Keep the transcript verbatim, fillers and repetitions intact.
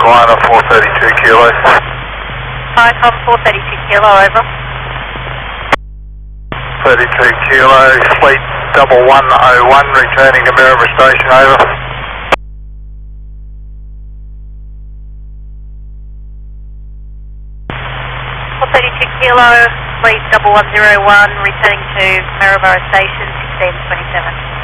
Liner four thirty-two kilo. Icon four thirty-two kilo, over. thirty-two kilo, fleet double one oh one, returning to Maryborough Station, over. four thirty-two kilo, fleet double one zero one, returning to Maryborough Station, sixteen twenty-seven.